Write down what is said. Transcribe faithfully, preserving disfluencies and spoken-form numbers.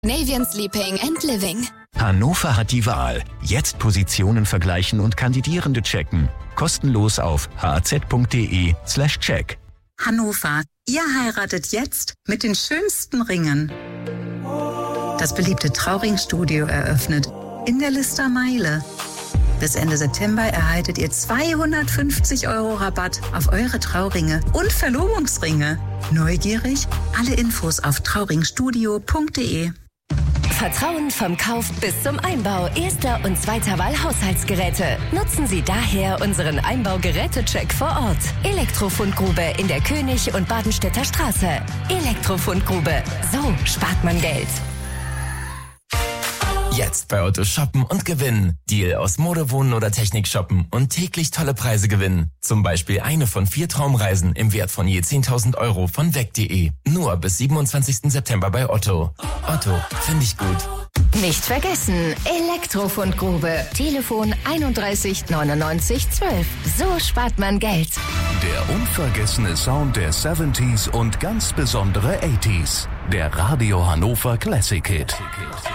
Scandinavian Sleeping and Living. Hannover hat die Wahl. Jetzt Positionen vergleichen und Kandidierende checken. Kostenlos auf haz.de slash check. Hannover, ihr heiratet jetzt mit den schönsten Ringen. Das beliebte Trauringstudio eröffnet in der Lister Meile. Bis Ende September erhaltet ihr zweihundertfünfzig Euro Rabatt auf eure Trauringe und Verlobungsringe. Neugierig? Alle Infos auf trauringstudio punkt de. Vertrauen vom Kauf bis zum Einbau erster und zweiter Wahl Haushaltsgeräte. Nutzen Sie daher unseren Einbaugerätecheck vor Ort. Elektrofundgrube in der König- und Badenstädter Straße. Elektrofundgrube. So spart man Geld. Jetzt bei Otto shoppen und gewinnen. Deal aus Mode, Wohnen oder Technik shoppen und täglich tolle Preise gewinnen. Zum Beispiel eine von vier Traumreisen im Wert von je zehntausend Euro von weg punkt de. Nur bis siebenundzwanzigsten September bei Otto. Otto, finde ich gut. Nicht vergessen, Elektrofundgrube. Telefon einunddreißig neunundneunzig zwölf. So spart man Geld. Der unvergessene Sound der siebziger und ganz besondere achtziger. Der Radio Hannover Classic Hit.